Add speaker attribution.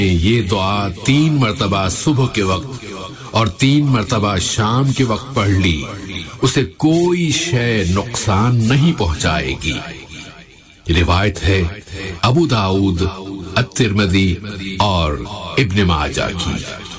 Speaker 1: ये दुआ 3 मरतबा सुबह के वक्त और 3 मरतबा शाम के वक्त पढ़ ली, उसे कोई शय नुकसान नहीं पहुंचाएगी। रिवायत है अबू दाऊद, अत-तिरमिज़ी और इब्न माजा की।